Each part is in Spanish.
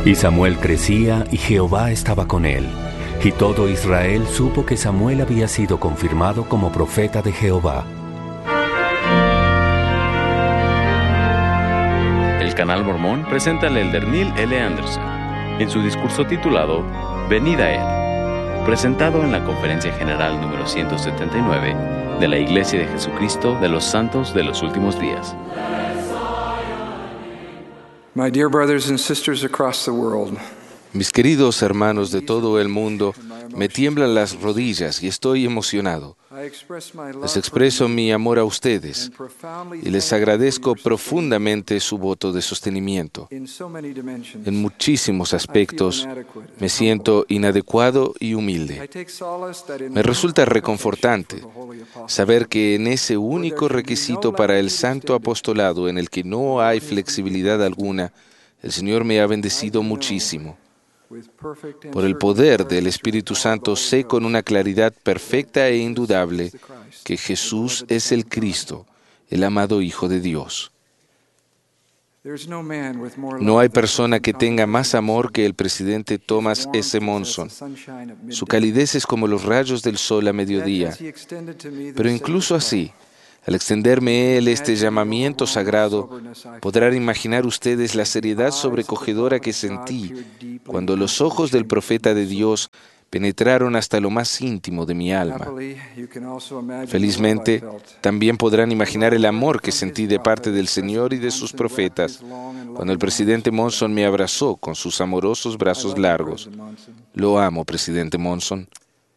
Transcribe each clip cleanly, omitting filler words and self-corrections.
Y Samuel crecía, y Jehová estaba con él. Y todo Israel supo que Samuel había sido confirmado como profeta de Jehová. El Canal Mormón presenta al elder Neil L. Anderson en su discurso titulado Venid a Él, presentado en la Conferencia General número 179 de la Iglesia de Jesucristo de los Santos de los Últimos Días. My dear brothers and sisters across the world, Mis queridos hermanos de todo el mundo, me tiemblan las rodillas y estoy emocionado. Les expreso mi amor a ustedes y les agradezco profundamente su voto de sostenimiento. En muchísimos aspectos me siento inadecuado y humilde. Me resulta reconfortante saber que en ese único requisito para el santo apostolado en el que no hay flexibilidad alguna, el Señor me ha bendecido muchísimo. Por el poder del Espíritu Santo sé con una claridad perfecta e indudable que Jesús es el Cristo, el amado Hijo de Dios. No hay persona que tenga más amor que el presidente Thomas S. Monson. Su calidez es como los rayos del sol a mediodía. Pero incluso así, al extenderme él este llamamiento sagrado, podrán imaginar ustedes la seriedad sobrecogedora que sentí cuando los ojos del profeta de Dios penetraron hasta lo más íntimo de mi alma. Felizmente, también podrán imaginar el amor que sentí de parte del Señor y de sus profetas cuando el presidente Monson me abrazó con sus amorosos brazos largos. Lo amo, presidente Monson.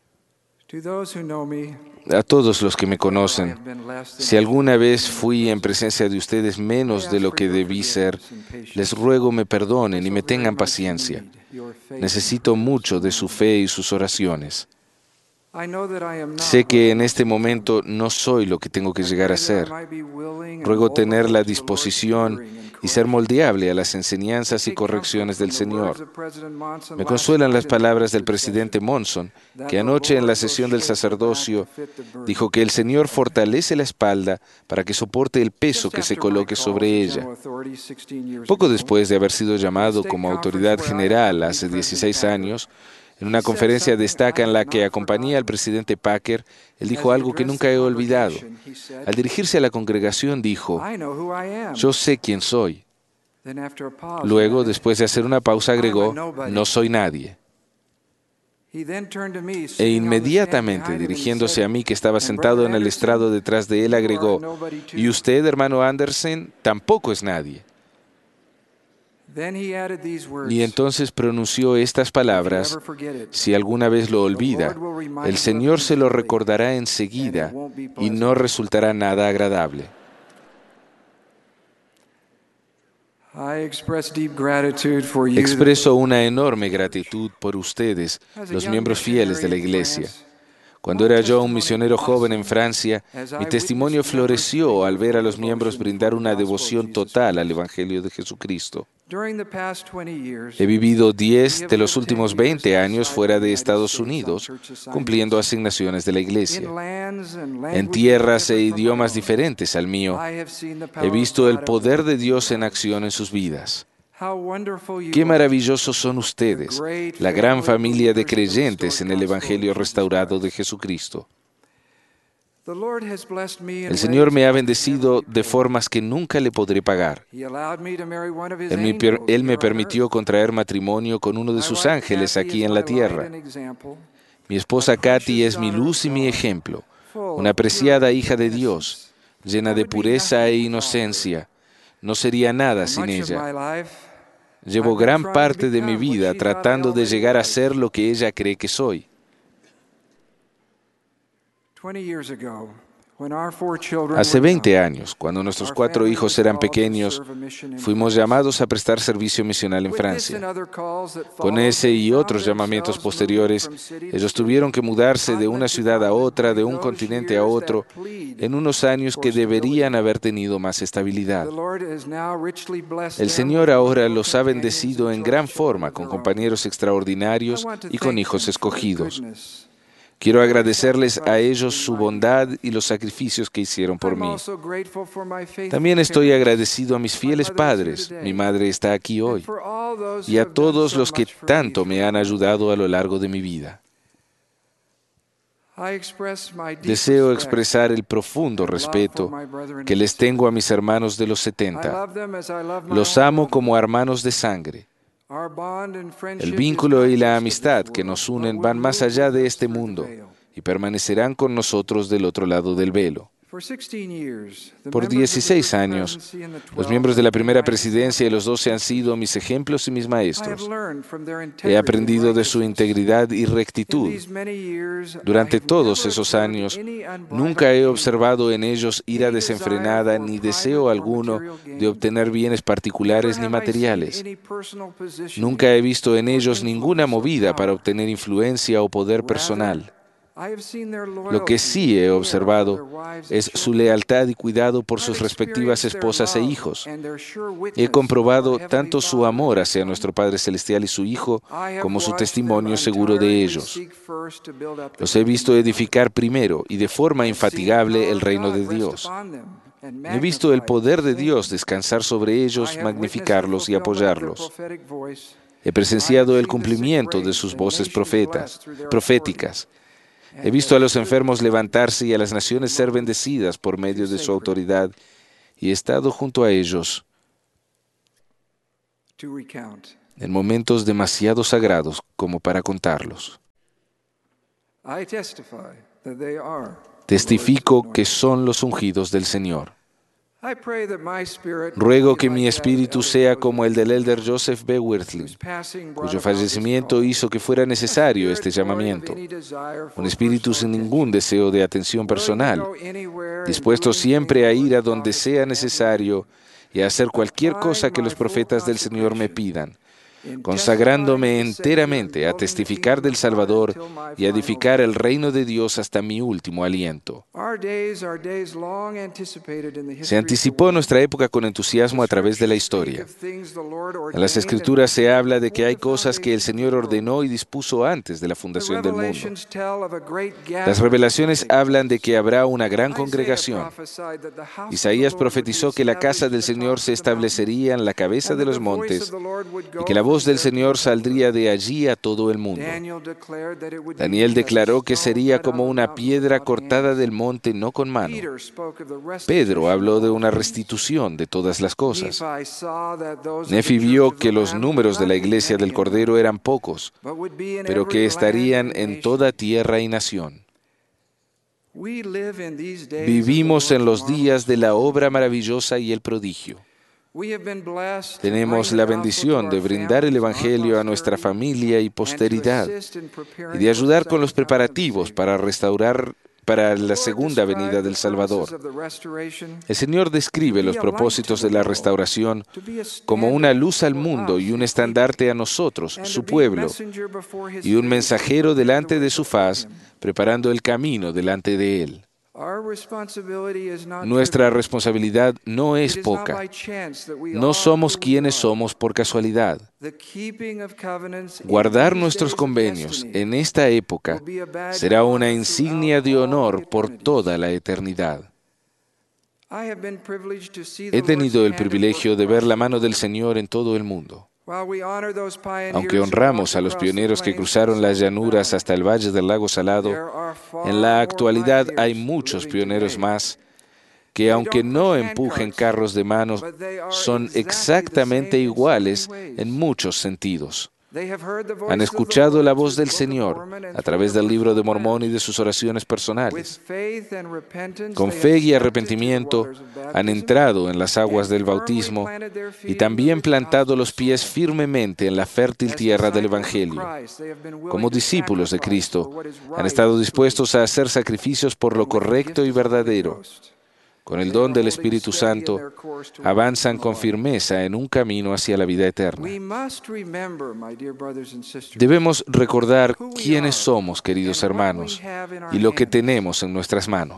A todos los que me conocen, si alguna vez fui en presencia de ustedes menos de lo que debí ser, les ruego me perdonen y me tengan paciencia. Necesito mucho de su fe y sus oraciones. Sé que en este momento no soy lo que tengo que llegar a ser. Ruego tener la disposición y ser moldeable a las enseñanzas y correcciones del Señor. Me consuelan las palabras del presidente Monson, que anoche en la sesión del sacerdocio dijo que el Señor fortalece la espalda para que soporte el peso que se coloque sobre ella. Poco después de haber sido llamado como autoridad general hace 16 años, en una conferencia destaca en la que acompañé al presidente Packer, él dijo algo que nunca he olvidado. Al dirigirse a la congregación dijo, «Yo sé quién soy». Luego, después de hacer una pausa, agregó, «No soy nadie». E inmediatamente, dirigiéndose a mí que estaba sentado en el estrado detrás de él, agregó, «Y usted, hermano Anderson, tampoco es nadie». Y entonces pronunció estas palabras, si alguna vez lo olvida, el Señor se lo recordará enseguida y no resultará nada agradable. Expreso una enorme gratitud por ustedes, los miembros fieles de la Iglesia. Cuando era yo un misionero joven en Francia, mi testimonio floreció al ver a los miembros brindar una devoción total al Evangelio de Jesucristo. He vivido 10 de los últimos 20 años fuera de Estados Unidos, cumpliendo asignaciones de la Iglesia. En tierras e idiomas diferentes al mío, he visto el poder de Dios en acción en sus vidas. Qué maravillosos son ustedes, la gran familia de creyentes en el Evangelio restaurado de Jesucristo. El Señor me ha bendecido de formas que nunca le podré pagar. Él me permitió contraer matrimonio con uno de sus ángeles aquí en la tierra. Mi esposa Kathy es mi luz y mi ejemplo, una apreciada hija de Dios, llena de pureza e inocencia. No sería nada sin ella. Llevo gran parte de mi vida tratando de llegar a ser lo que ella cree que soy. Hace 20 años, cuando nuestros 4 hijos eran pequeños, fuimos llamados a prestar servicio misional en Francia. Con ese y otros llamamientos posteriores, ellos tuvieron que mudarse de una ciudad a otra, de un continente a otro, en unos años que deberían haber tenido más estabilidad. El Señor ahora los ha bendecido en gran forma con compañeros extraordinarios y con hijos escogidos. Quiero agradecerles a ellos su bondad y los sacrificios que hicieron por I'm mí. also grateful for my faithful También estoy parents, agradecido a mis fieles padres. Mi madre está aquí and hoy. for all those Y who a have done todos so los que much for me tanto me han throughout my ayudado a life. lo largo de mi vida. I express my deep Deseo respect expresar el profundo and love for respeto my brethren que and les sisters. tengo a mis hermanos de los I 70. love them as I love my Los own amo brother. como a hermanos de sangre. Our bond and friendship El is vínculo not y la just of this amistad que world, nos but unen will van más move allá with de us este through the mundo veil. y permanecerán con nosotros del otro lado del velo. For 16 years, the Por members of the 16 First años, Presidency and the los 12 miembros de la have been primera my presidencia y los example 12 han teachers. sido mis ejemplos y mis I have maestros. learned from their He integrity and aprendido de su righteousness. integridad y In rectitud. these many years, I Durante have todos never esos observed años, any unbridled nunca he anger, observado en ellos ira any desire desenfrenada for ni private deseo or alguno material gain. de obtener bienes Never particulares ni have I seen materiales. any personal positioning Nunca he visto en or ellos ninguna influence or movida para power. obtener influencia o poder Rather, personal. I have seen their Lo que loyalty sí and he care for observado their wives and es su children. lealtad y cuidado por I've sus respectivas experienced their esposas e love hijos. and their sure He witness of comprobado our Heavenly tanto su Father amor and hacia Son. nuestro Padre Celestial y su Hijo I have como su watched them testimonio seguro de untiringly ellos. seek first to build up the Los he visto kingdom of edificar primero y de forma God. I've seen the infatigable power el of reino God de rest Dios. upon them and He visto el magnify poder and de sustain Dios them. descansar sobre I ellos, have witnessed the magnificarlos y fulfillment of their apoyarlos. prophetic voice. He I have presenciado el seen the sick cumplimiento de raised sus and voces nations blessed through their authority. proféticas. He And visto have a los stood enfermos beside them levantarse y a las in naciones ser moments bendecidas por medio too de su sacred autoridad, y he estado junto a ellos to recount. en momentos demasiado sagrados como para contarlos. I testify that they are the Lord's Testifico que anointed. son los ungidos del Señor. I pray that my spirit will Ruego be que like mi that of espíritu Elder sea Joseph como el del B. elder Wirthley, Joseph B. Wirthley, whose passing brought cuyo about this fallecimiento call. hizo que fuera A necesario spirit este void of llamamiento. any desire for Un espíritu sin personal ningún attention, deseo de atención willing to personal, go anywhere and dispuesto doing siempre a things ir a the donde prophets sea commanded me to necesario y a hacer cualquier cosa Applying que my los full profetas del Señor me consecration pidan, in consagrándome testifying to the Savior and enteramente a building the testificar kingdom del of God Salvador until my y a final edificar el death. reino de Dios hasta mi último aliento. Our days are days long anticipated in the Se history of the anticipó world. nuestra época con The entusiasmo a través de la scriptures speak historia. of things the Lord En las ordained and Escrituras se decreed habla de que before hay the cosas que el foundation of the Señor world. ordenó y dispuso antes de la The fundación del mundo. revelations tell of a great Las gathering that will revelaciones take hablan de place. que habrá una gran Isaiah congregación. prophesied that the house of the Isaías Lord would be profetizó que la casa established del at the Señor tops se of the mountains, establecería en la cabeza and de that los the voice of montes the Lord would y go que la voz from del there to the Señor whole saldría earth. de allí a todo el mundo. Daniel declared that it would Daniel be as a declaró que stone sería cut out como of the una mountain piedra without cortada hands. del monte, no con mano. Peter spoke of the Pedro restitution habló of de all una things. restitución de todas las cosas. Nephi saw that those of the Nefi church vio of the que los Lamb números would de la not be iglesia many del in Cordero number, eran pocos, but would be in pero every que land estarían and en nation. toda tierra y nación. We live in these days of the Vivimos en Lord's los marvelous días de la work. obra maravillosa y el prodigio. We have been blessed to Tenemos bring la the gospel to bendición our de brindar el families and our Evangelio a nuestra posterity, familia y and to posteridad assist in y preparing de for the ayudar con los second coming of the preparativos Savior. para restaurar para The la Lord segunda venida described the del purposes Salvador. of the restoration El Señor describe to los be a light to propósitos the de la world, restauración to be a como una standard luz al for mundo y us, un His people, estandarte a nosotros, and to su be pueblo, messenger before His y un face, mensajero to prepare the delante way de su before faz, Him. preparando el camino delante de Él. Our responsibility is not Nuestra trivial. responsabilidad no It es is not poca. by chance that we No are somos who we quienes are. somos por casualidad. The keeping of covenants in Guardar these nuestros days of convenios destiny en esta will época be a badge of será una honor insignia throughout de all honor por eternities. toda la eternidad. I have been privileged to see He the Lord's tenido el hand at work privilegio de ver across la the mano del world. Señor en todo el mundo. While we honor those pioneers Aunque who honramos walked a los across the pioneros que plains to the cruzaron las Salton llanuras Valley, hasta el Valle del Lago Salado, there are far en la more actualidad hay pioneers muchos living pioneros today. más que, They aunque don't no push empujen handcarts, carros de manos, but they are son exactly the exactamente same in so many iguales ways. en muchos sentidos. They have heard the Han voice of the escuchado Lord la through voz the del Book of Señor Mormon and a through través their del libro de personal Mormón y de prayers. sus oraciones With personales. faith and repentance, Con they fe have y stepped into the arrepentimiento waters of han baptism entrado en las aguas and del firmly bautismo planted their y feet in the también rich plantado gospel los pies soil. firmemente en la fértil As tierra del disciples of Evangelio. Christ, they have been willing Como to discípulos de sacrifice for Cristo, what is han right estado and true. dispuestos a hacer sacrificios por lo And with the correcto gift y of the Holy verdadero. Ghost, Con el they don are del holding Espíritu steady in Santo, their course towards avanzan eternal con life. firmeza en un camino hacia la vida eterna. We must remember, my dear brothers and sisters, Debemos recordar who we quiénes are somos, queridos and what we hermanos, have in our y lo que hands. tenemos en nuestras manos.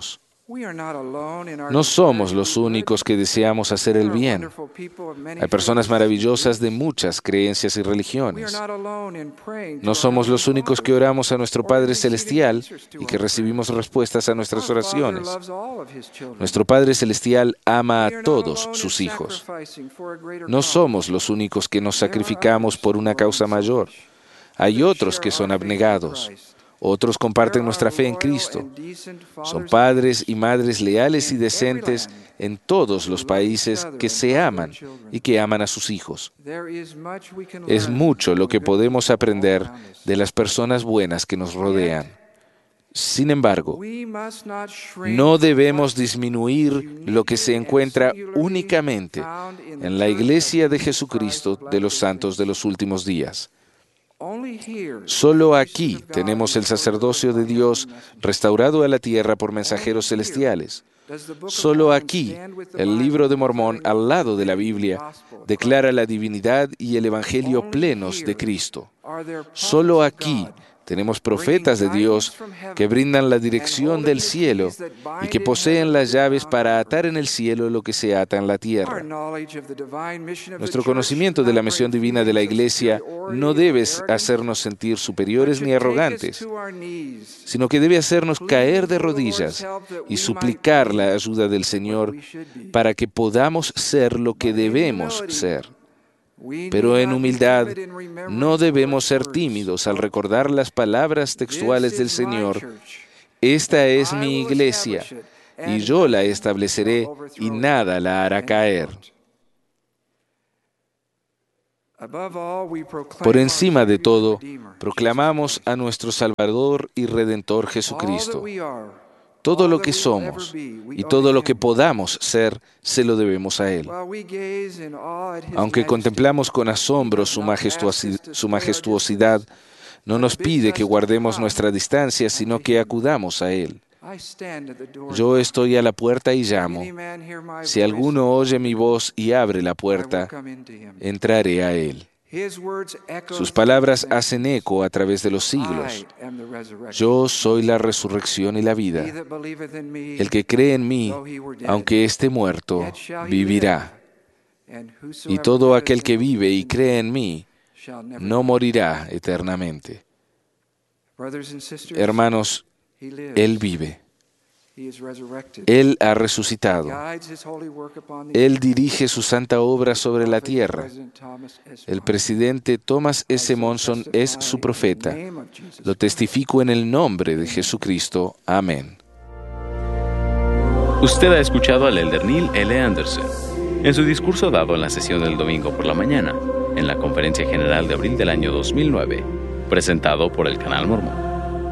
No somos los únicos que deseamos hacer el bien. Hay personas maravillosas de muchas creencias y religiones. No somos los únicos que oramos a nuestro Padre Celestial y que recibimos respuestas a nuestras oraciones. Nuestro Padre Celestial ama a todos sus hijos. No somos los únicos que nos sacrificamos por una causa mayor. Hay otros que son abnegados. Otros comparten nuestra fe en Cristo. Son padres y madres leales y decentes en todos los países que se aman y que aman a sus hijos. Es mucho lo que podemos aprender de las personas buenas que nos rodean. Sin embargo, no debemos disminuir lo que se encuentra únicamente en la Iglesia de Jesucristo de los Santos de los Últimos Días. Solo aquí tenemos el sacerdocio de Dios restaurado a la tierra por mensajeros celestiales. Solo aquí, el Libro de Mormón, al lado de la Biblia, declara la divinidad y el Evangelio plenos de Cristo. Solo aquí tenemos profetas de Dios que brindan la dirección del cielo y que poseen las llaves para atar en el cielo lo que se ata en la tierra. Nuestro conocimiento de la misión divina de la Iglesia no debe hacernos sentir superiores ni arrogantes, sino que debe hacernos caer de rodillas y suplicar la ayuda del Señor para que podamos ser lo que debemos ser. Pero en humildad no debemos ser tímidos al recordar las palabras textuales del Señor. Esta es mi iglesia, y yo la estableceré, y nada la hará caer. Por encima de todo, proclamamos a nuestro Salvador y Redentor Jesucristo. Todo lo que somos y todo lo que podamos ser, se lo debemos a Él. Aunque contemplamos con asombro su majestuosidad, no nos pide que guardemos nuestra distancia, sino que acudamos a Él. Yo estoy a la puerta y llamo. Si alguno oye mi voz y abre la puerta, entraré a Él. Sus palabras hacen eco a través de los siglos. Yo soy la resurrección y la vida. El que cree en mí, aunque esté muerto, vivirá. Y todo aquel que vive y cree en mí, no morirá eternamente. Hermanos, Él vive. Él ha resucitado. Él dirige su santa obra sobre la tierra. El presidente Thomas S. Monson es su profeta. Lo testifico en el nombre de Jesucristo. Amén. Usted ha escuchado al elder Neil L. Anderson en su discurso dado en la sesión del domingo por la mañana, en la Conferencia General de abril del año 2009, presentado por el Canal Mormón.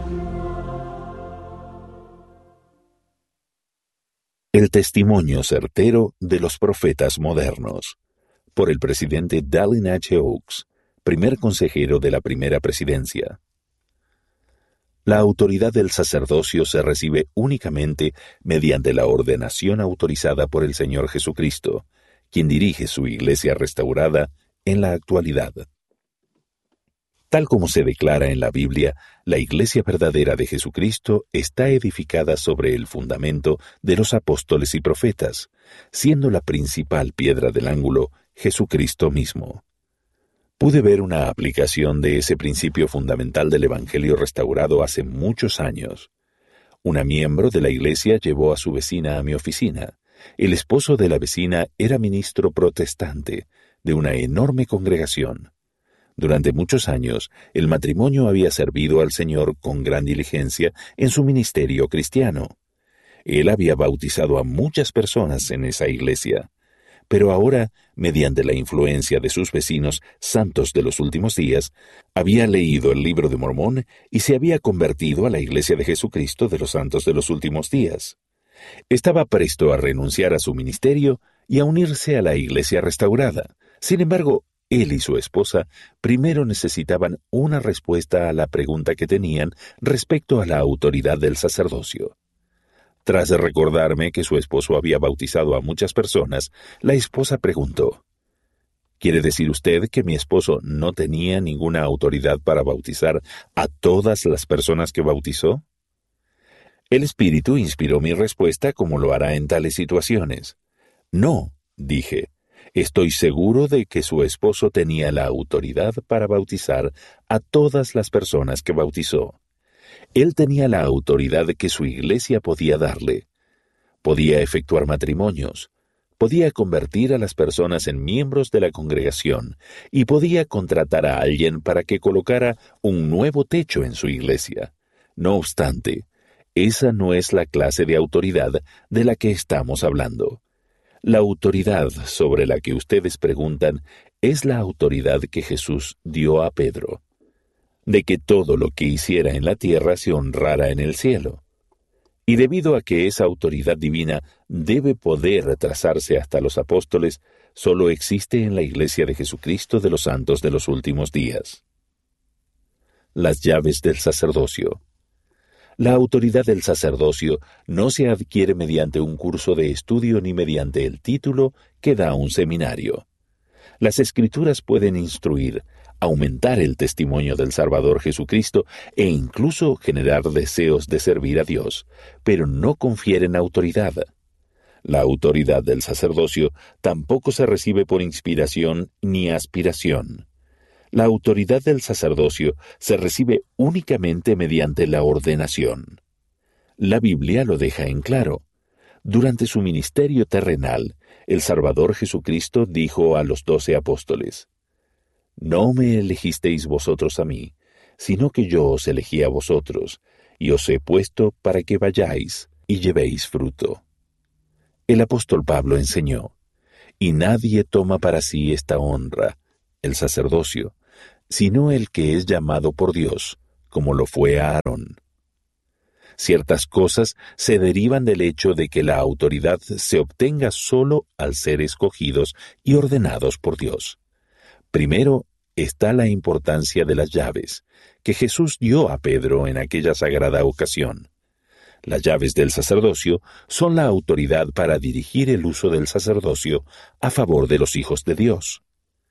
El testimonio certero de los profetas modernos, por el presidente Dallin H. Oaks, primer consejero de la primera presidencia. La autoridad del sacerdocio se recibe únicamente mediante la ordenación autorizada por el Señor Jesucristo, quien dirige su iglesia restaurada en la actualidad. Tal como se declara en la Biblia, la iglesia verdadera de Jesucristo está edificada sobre el fundamento de los apóstoles y profetas, siendo la principal piedra del ángulo Jesucristo mismo. Pude ver una aplicación de ese principio fundamental del Evangelio restaurado hace muchos años. Una miembro de la iglesia llevó a su vecina a mi oficina. El esposo de la vecina era ministro protestante de una enorme congregación. Durante muchos años, el matrimonio había servido al Señor con gran diligencia en su ministerio cristiano. Él había bautizado a muchas personas en esa iglesia, pero ahora, mediante la influencia de sus vecinos santos de los últimos días, había leído el Libro de Mormón y se había convertido a la Iglesia de Jesucristo de los Santos de los Últimos Días. Estaba presto a renunciar a su ministerio y a unirse a la Iglesia restaurada. Sin embargo, él y su esposa primero necesitaban una respuesta a la pregunta que tenían respecto a la autoridad del sacerdocio. Tras recordarme que su esposo había bautizado a muchas personas, la esposa preguntó: ¿Quiere decir usted que mi esposo no tenía ninguna autoridad para bautizar a todas las personas que bautizó? El Espíritu inspiró mi respuesta como lo hará en tales situaciones. No, dije, estoy seguro de que su esposo tenía la autoridad para bautizar a todas las personas que bautizó. Él tenía la autoridad que su iglesia podía darle. Podía efectuar matrimonios, podía convertir a las personas en miembros de la congregación y podía contratar a alguien para que colocara un nuevo techo en su iglesia. No obstante, esa no es la clase de autoridad de la que estamos hablando. La autoridad sobre la que ustedes preguntan es la autoridad que Jesús dio a Pedro, de que todo lo que hiciera en la tierra se honrara en el cielo. Y debido a que esa autoridad divina debe poder retrasarse hasta los apóstoles, solo existe en la Iglesia de Jesucristo de los Santos de los Últimos Días. Las llaves del sacerdocio. La autoridad del sacerdocio no se adquiere mediante un curso de estudio ni mediante el título que da un seminario. Las Escrituras pueden instruir, aumentar el testimonio del Salvador Jesucristo e incluso generar deseos de servir a Dios, pero no confieren autoridad. La autoridad del sacerdocio tampoco se recibe por inspiración ni aspiración. La autoridad del sacerdocio se recibe únicamente mediante la ordenación. La Biblia lo deja en claro. Durante su ministerio terrenal, el Salvador Jesucristo dijo a los 12 apóstoles: «No me elegisteis vosotros a mí, sino que yo os elegí a vosotros, y os he puesto para que vayáis y llevéis fruto». El apóstol Pablo enseñó: «Y nadie toma para sí esta honra, el sacerdocio, sino el que es llamado por Dios, como lo fue Aarón». Ciertas cosas se derivan del hecho de que la autoridad se obtenga solo al ser escogidos y ordenados por Dios. Primero está la importancia de las llaves, que Jesús dio a Pedro en aquella sagrada ocasión. Las llaves del sacerdocio son la autoridad para dirigir el uso del sacerdocio a favor de los hijos de Dios.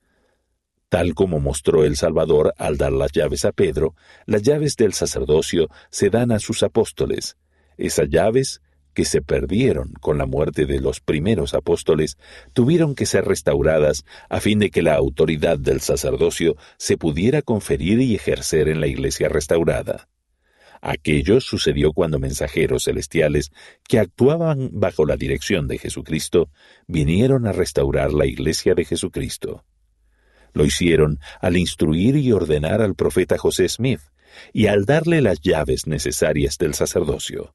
Tal como mostró el Salvador al dar las llaves a Pedro, las llaves del sacerdocio se dan a sus apóstoles. Esas llaves, que se perdieron con la muerte de los primeros apóstoles, tuvieron que ser restauradas a fin de que la autoridad del sacerdocio se pudiera conferir y ejercer en la iglesia restaurada. Aquello sucedió cuando mensajeros celestiales que actuaban bajo la dirección de Jesucristo vinieron a restaurar la iglesia de Jesucristo. Lo hicieron al instruir y ordenar al profeta José Smith y al darle las llaves necesarias del sacerdocio.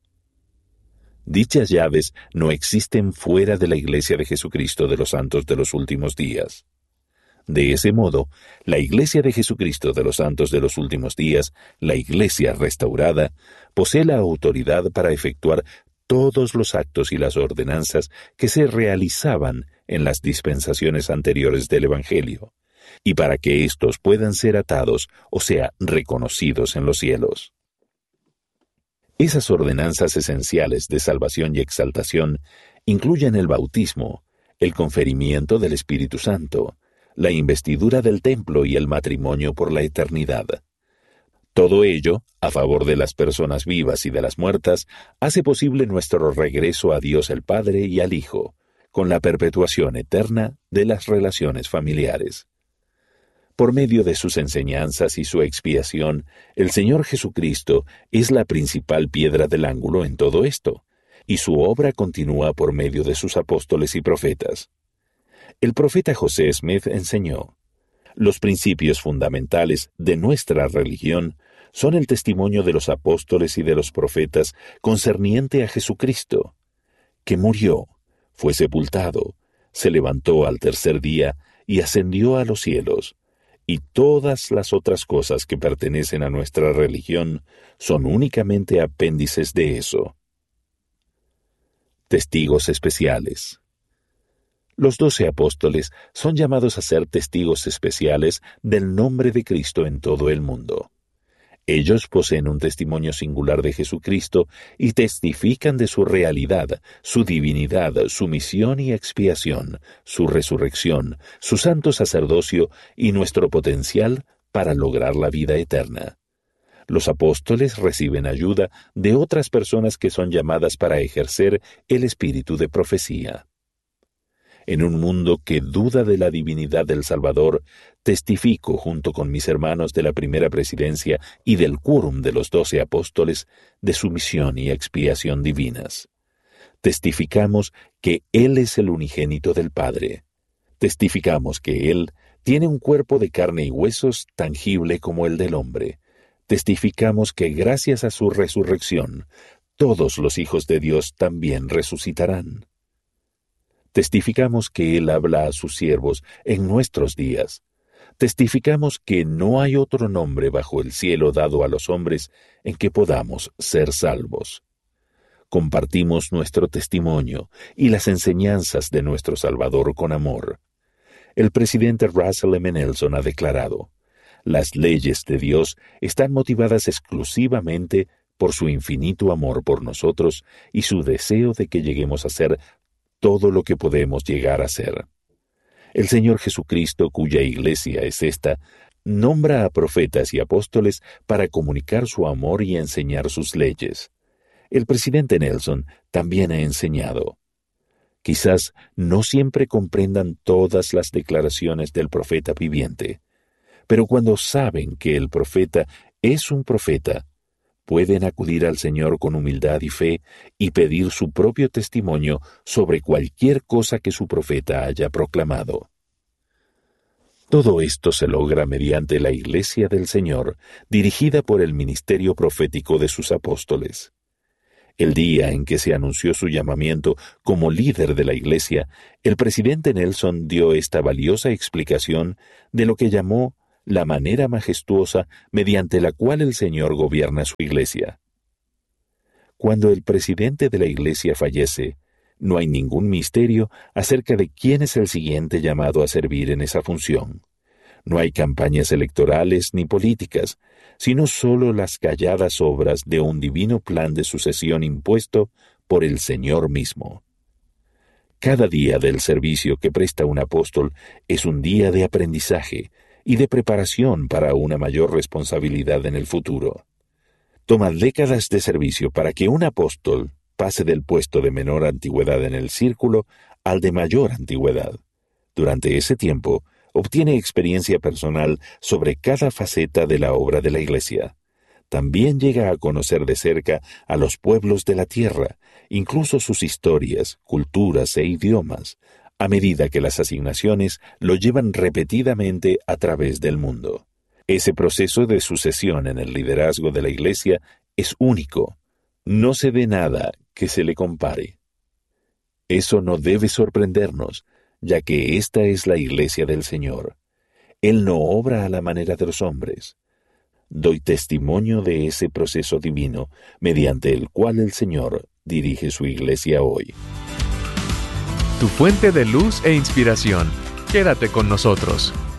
Dichas llaves no existen fuera de la Iglesia de Jesucristo de los Santos de los Últimos Días. De ese modo, la Iglesia de Jesucristo de los Santos de los Últimos Días, la Iglesia restaurada, posee la autoridad para efectuar todos los actos y las ordenanzas que se realizaban en las dispensaciones anteriores del Evangelio, y para que éstos puedan ser atados, o sea, reconocidos en los cielos. Esas ordenanzas esenciales de salvación y exaltación incluyen el bautismo, el conferimiento del Espíritu Santo, la investidura del templo y el matrimonio por la eternidad. Todo ello, a favor de las personas vivas y de las muertas, hace posible nuestro regreso a Dios el Padre y al Hijo, con la perpetuación eterna de las relaciones familiares. Por medio de sus enseñanzas y su expiación, el Señor Jesucristo es la principal piedra del ángulo en todo esto, y su obra continúa por medio de sus apóstoles y profetas. El profeta José Smith enseñó: «Los principios fundamentales de nuestra religión son el testimonio de los apóstoles y de los profetas concerniente a Jesucristo, que murió, fue sepultado, se levantó al tercer día y ascendió a los cielos, y todas las otras cosas que pertenecen a nuestra religión son únicamente apéndices de eso». Testigos especiales. Los 12 apóstoles son llamados a ser testigos especiales del nombre de Cristo en todo el mundo. Ellos poseen un testimonio singular de Jesucristo y testifican de su realidad, su divinidad, su misión y expiación, su resurrección, su santo sacerdocio y nuestro potencial para lograr la vida eterna. Los apóstoles reciben ayuda de otras personas que son llamadas para ejercer el espíritu de profecía. En un mundo que duda de la divinidad del Salvador, testifico junto con mis hermanos de la primera presidencia y del quórum de los 12 apóstoles de su misión y expiación divinas. Testificamos que Él es el unigénito del Padre. Testificamos que Él tiene un cuerpo de carne y huesos tangible como el del hombre. Testificamos que gracias a su resurrección, todos los hijos de Dios también resucitarán. Testificamos que Él habla a sus siervos en nuestros días. Testificamos que no hay otro nombre bajo el cielo dado a los hombres en que podamos ser salvos. Compartimos nuestro testimonio y las enseñanzas de nuestro Salvador con amor. El presidente Russell M. Nelson ha declarado: las leyes de Dios están motivadas exclusivamente por su infinito amor por nosotros y su deseo de que lleguemos a ser todo lo que podemos llegar a ser. El Señor Jesucristo, cuya iglesia es esta, nombra a profetas y apóstoles para comunicar su amor y enseñar sus leyes. El presidente Nelson también ha enseñado: quizás no siempre comprendan todas las declaraciones del profeta viviente, pero cuando saben que el profeta es un profeta, pueden acudir al Señor con humildad y fe y pedir su propio testimonio sobre cualquier cosa que su profeta haya proclamado. Todo esto se logra mediante la Iglesia del Señor, dirigida por el ministerio profético de sus apóstoles. El día en que se anunció su llamamiento como líder de la Iglesia, el presidente Nelson dio esta valiosa explicación de lo que llamó la manera majestuosa mediante la cual el Señor gobierna su Iglesia. Cuando el presidente de la Iglesia fallece, no hay ningún misterio acerca de quién es el siguiente llamado a servir en esa función. No hay campañas electorales ni políticas, sino solo las calladas obras de un divino plan de sucesión impuesto por el Señor mismo. Cada día del servicio que presta un apóstol es un día de aprendizaje y de preparación para una mayor responsabilidad en el futuro. Toma décadas de servicio para que un apóstol pase del puesto de menor antigüedad en el círculo al de mayor antigüedad. Durante ese tiempo, obtiene experiencia personal sobre cada faceta de la obra de la Iglesia. También llega a conocer de cerca a los pueblos de la tierra, incluso sus historias, culturas e idiomas, a medida que las asignaciones lo llevan repetidamente a través del mundo. Ese proceso de sucesión en el liderazgo de la Iglesia es único. No se ve nada que se le compare. Eso no debe sorprendernos, ya que esta es la Iglesia del Señor. Él no obra a la manera de los hombres. Doy testimonio de ese proceso divino mediante el cual el Señor dirige su Iglesia hoy. Tu fuente de luz e inspiración. Quédate con nosotros.